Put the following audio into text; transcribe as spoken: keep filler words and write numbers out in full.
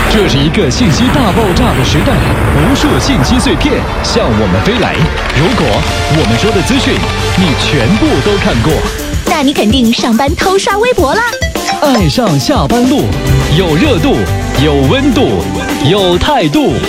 这是一个信息大爆炸的时代，无数信息碎片向我们飞来。如果我们说的资讯你全部都看过， 那你肯定上班偷刷微博啦。 爱上下班路，有热度，有温度，有态度。